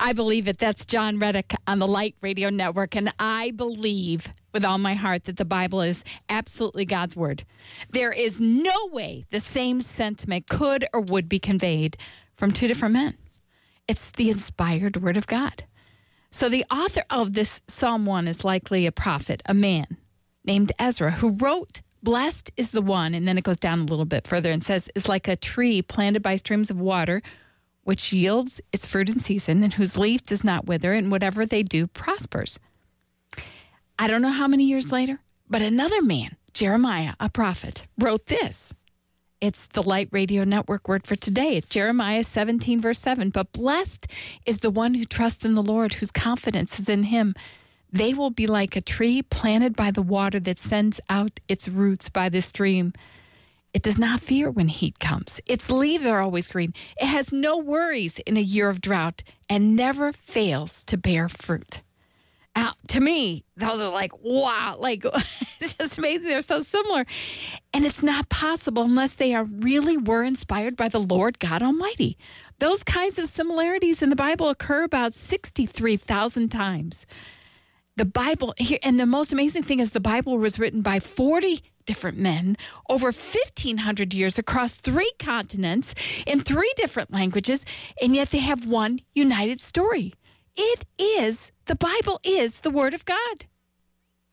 I believe it. That's John Reddick on the Light Radio Network. And I believe with all my heart that the Bible is absolutely God's word. There is no way the same sentiment could or would be conveyed from two different men. It's the inspired word of God. So the author of this Psalm 1 is likely a prophet, a man named Ezra, who wrote, "Blessed is the one," and then it goes down a little bit further and says, "is like a tree planted by streams of water, which yields its fruit in season, and whose leaf does not wither, and whatever they do prospers." I don't know how many years later, but another man, Jeremiah, a prophet, wrote this. It's the Light Radio Network word for today. It's Jeremiah 17, verse 7. "But blessed is the one who trusts in the Lord, whose confidence is in him. They will be like a tree planted by the water that sends out its roots by the stream. It does not fear when heat comes. Its leaves are always green. It has no worries in a year of drought and never fails to bear fruit." To me, those are like, wow, like it's just amazing. They're so similar. And it's not possible unless they were inspired by the Lord God Almighty. Those kinds of similarities in the Bible occur about 63,000 times. The Bible, and the most amazing thing is the Bible was written by 40 different men over 1,500 years across 3 continents in 3 different languages, and yet they have one united story. The Bible is the Word of God.